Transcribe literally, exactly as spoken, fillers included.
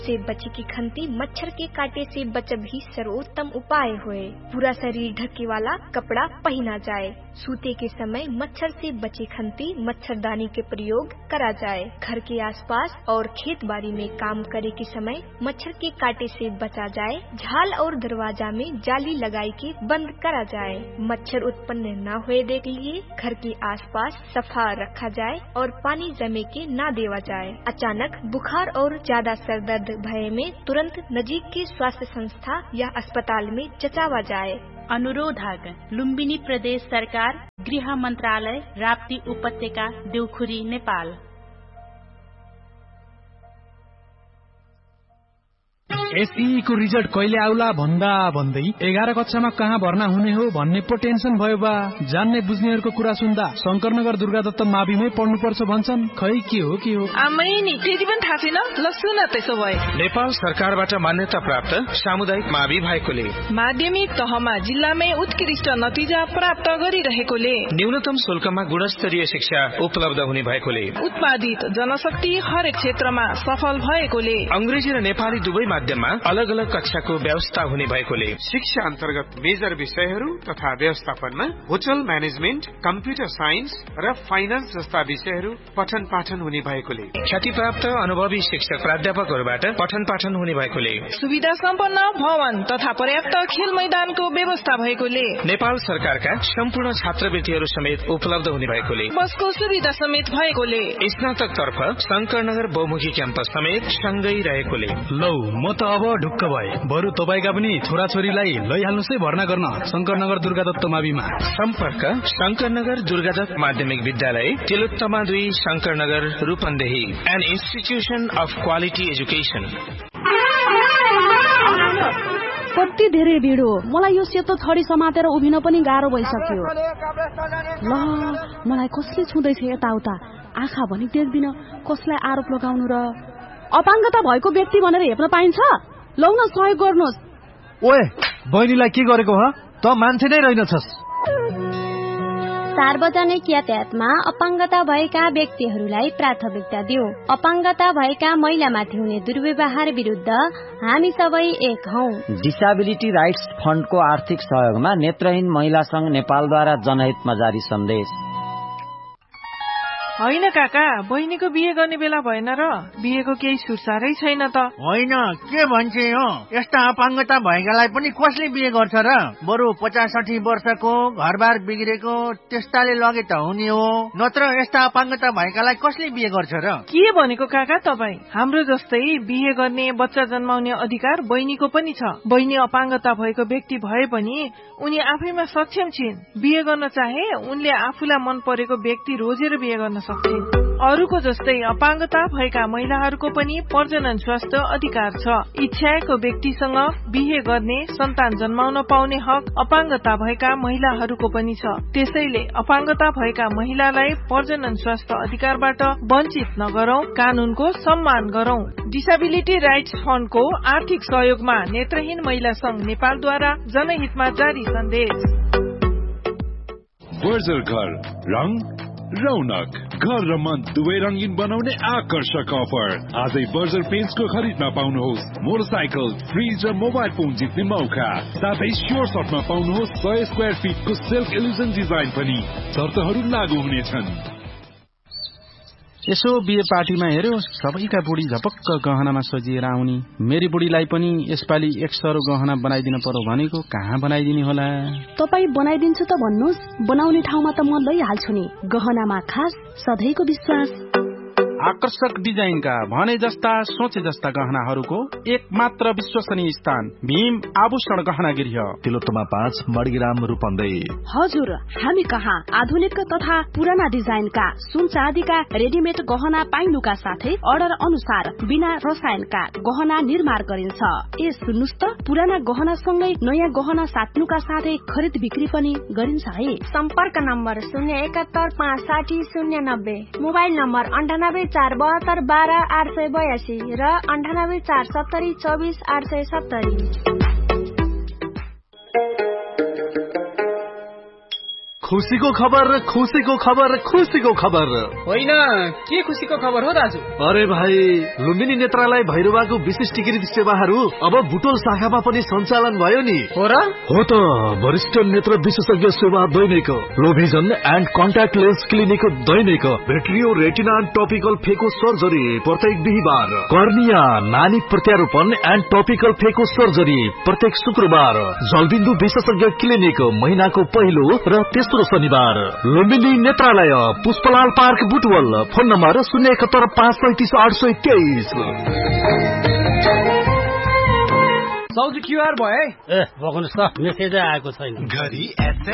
से बचे की खंती मच्छर के काटे से बचब ही सर्वोत्तम उपाय होए। पूरा शरीर ढके वाला कपड़ा पहना जाए। सूते के समय मच्छर से बचे खंती मच्छरदानी के प्रयोग करा जाए। घर के आसपास और खेत बाड़ी में काम करे के समय मच्छर के काटे से बचा जाए। झाल और दरवाजा में जाली लगाई के बंद करा जाए। मच्छर उत्पन्न न हुए देख लिए घर के आसपास सफा रखा जाए और पानी जमे के न देवा जाए। अचानक बुखार और ज्यादा सर दर्द भय में तुरंत नजीक के स्वास्थ्य संस्था या अस्पताल में जचावा जाए। अनुरोधक लुम्बिनी प्रदेश सरकार, गृह मन्त्रालय, राप्ती उपत्यका, देउखुरी, नेपाल। एसई को रिजल्ट कहिले आउला भन्दा भन्दै एघार कक्षामा कहाँ भर्ना हुने हो भन्ने पो टेन्सन भयो बा। जान्ने बुझ्नेहरूको कुरा सुन्दा शंकरनगर दुर्गादत्त माविमै पढ्नुपर्छ भन्छन्। खै के हो के हो आमै नि फेरि पनि थाहा छैन। ल सुन त्यसो भए नेपाल सरकारबाट मान्यता प्राप्त सामुदायिक मावि भएकोले माध्यमिक तहमा जिल्लामै उत्कृष्ट नतिजा प्राप्त गरिरहेकोले न्यूनतम शुल्कमा गुणस्तरीय शिक्षा उपलब्ध हुने भएकोले उत्पादित जनशक्ति हरेक क्षेत्रमा सफल भएकोले अंग्रेजी र नेपाली दुवै माध्यममा अलग अलग कक्षाको व्यवस्था हुने भएकोले शिक्षा अन्तर्गत मेजर विषयहरू तथा व्यवस्थापनमा होटल म्यानेजमेन्ट, कम्प्युटर साइन्स र फाइनान्स जस्ता विषयहरू पठन पाठन हुने भएकोले ख्यातिप्राप्त अनुभवी शिक्षक प्राध्यापकहरूबाट पठन पाठन हुने भएकोले सुविधा सम्पन्न भवन तथा पर्याप्त खेल मैदानको व्यवस्था भएकोले नेपाल सरकारका सम्पूर्ण छात्रवृत्तिहरू समेत उपलब्ध हुने भएकोले बसको सुविधा समेत भएकोले स्नातक तर्फ शंकरनगर बहुमुखी क्याम्पस समेत सँगै रहेकोले लौ म त अब ढुक्क भए। बरु तपाईका पनि छोराछोरीलाई लैहाल्नुस् है भर्ना गर्न शंकरनगर दुर्गादत्त माविमा। सम्पर्क शंकरनगर दुर्गादत्त माध्यमिक विद्यालय, तिलोत्तमा दुई, Shankar Nagar, Rupandehi. An institution of quality education. कति धेरै भिड हो। मलाई यो सेतो छडी समातेर उभिन पनि गाह्रो भइसक्यो। ल मलाई कसले छुँदैछ यताउता, आँखा भनी देख्दिन, कसलाई आरोप लगाउनु र। अपाङ्गता भएको व्यक्ति भनेर हेप्न पाइन्छ? लौ न सहयोग गर्नुहोस्। ओए बहिनीलाई के गरेको ह? त मान्छे नै रहेनछस्। सार्वजनिक यातायातमा अपाङ्गता भएका व्यक्तिहरूलाई प्राथमिकता दिऊ। अपाङ्गता भएका महिलामाथि हुने दुर्व्यवहार विरुद्ध हामी सबै एक हौ। डिसेबिलिटी राइट्स फण्डको आर्थिक सहयोगमा नेत्रहीन महिला संघ नेपालद्वारा जनहितमा जारी सन्देश। होइन काका, बहिनीको बिहे गर्ने बेला भएन र? बिहेको केही सुरसारै छैन त। होइन के भन्छे हो, यस्ता अपाङ्गता भएकालाई पनि कसले बिहे गर्छ र? बरु पचास साठी वर्षको घरबार बिग्रेको त्यस्ताले लगे त हुने हो, नत्र यस्ता अपाङ्गता भएकालाई कसले बिहे गर्छ र? के भनेको काका तपाई? हाम्रो जस्तै बिहे गर्ने, बच्चा जन्माउने अधिकार बहिनीको पनि छ। बहिनी अपाङ्गता भएको व्यक्ति भए पनि उनी आफैमा सक्षम छिन्। बिहे गर्न चाहे उनले आफूलाई मन परेको व्यक्ति रोजेर बिहे गर्न सक्छन्। अरूको जस्तै अपाङ्गता भएका महिलाहरूको पनि प्रजनन स्वास्थ्य अधिकार छ। इच्छाएको व्यक्तिसँग बिहे गर्ने, सन्तान जन्माउन पाउने हक अपाङ्गता भएका महिलाहरूको पनि छ। त्यसैले अपाङ्गता भएका महिलालाई प्रजनन स्वास्थ्य अधिकारबाट वञ्चित नगरौं, कानूनको सम्मान गरौं। डिसेबिलिटी राइट्स फण्डको आर्थिक सहयोगमा नेत्रहीन महिला संघ नेपालद्वारा जनहितमा जारी सन्देश। बर्जर घर, रङ रौनक, घर र मन दुवै रंगीन बनाउने आकर्षक अफर। आजै बर्जर पेन्ट्सको खरिदमा पाउनुहोस् मोटरसाइकल, फ्रिज र मोबाइल फोन जित्ने मौका। साथै स्योर सर्टमा पाउनुहोस् सय स्क्वायर फिटको सेल्फ इल्युजन डिजाइन पनि। शर्तहरू लागू हुनेछन्। यसो बिहे पार्टीमा हेर्यो, सबैका बुढी झपक्क गहनामा सजिएर आउनी। मेरी बुढीलाई पनि यसपालि एक सरो गहना बनाइदिन पर्यो भनेको, कहाँ बनाइदिने होला? तपाई बनाइदिन्छु त भन्नुहोस्, बनाउने ठाउँमा त म लैहाल्छु नि। गहनामा खास सधैँको विश्वास। आकर्षक डिजाइनका भने जस्ता सोचे जस्ता गहनाहरूको एक मात्र विश्वसनीय स्थान भीम आभूषण गहना गृह, तिलोत्तमा पाँच, मडगिराम, रूपन्देही। हजुर, हामी कहाँ आधुनिक तथा पुराना डिजाइनका सुन चाँदीका रेडिमेड गहना पाइनुका साथै अर्डर अनुसार बिना रसायनका गहना निर्माण गरिन्छ। ए सुन्नुस् त, पुराना गहना सँगै नयाँ गहना साट्नुका साथै खरिद बिक्री पनि गरिन्छ है। सम्पर्क नम्बर शून्य एकात्तर पाँच साठी शून्य नब्बे, मोबाइल नम्बर अन्ठानब्बे चार बहत्तर बाह्र आठ सय बयासी र अन्ठानब्बे चार सत्तरी चौबिस आठ सय सत्तरी। खुसीको खबर खुसीको खबर खुसीको खबर होइन के खुसीको खबर हो दाजु? अरे भाइ, लुम्बिनी नेत्रालय भैरवाको विशिष्टीकृत सेवाहरू अब बुटोल शाखामा पनि सञ्चालन भयो नि। हो र? हो त, वरिष्ठ नेत्र विशेषज्ञ सेवा दैनिक, लोभिजन and contact lens clinic Dainik, भेट्रियो retina and topical फेको सर्जरी प्रत्येक बिहिबार, कर्निया नानी प्रत्यारोपण एन्ड टपिकल फेको सर्जरी प्रत्येक शुक्रबार, जलबिन्दु विशेषज्ञ क्लिनिक महिनाको पहिलो र तेस्रो शनिबार, लुम्बिनी नेत्रालय Pushpalal park Butwal, phone number शून्य एकहत्तर पाँच सैतिस आठ सय तेइस। साउजी क्युआर भयो है? ए बग्नुहोस् त, मेसेजै आएको छैन। घरी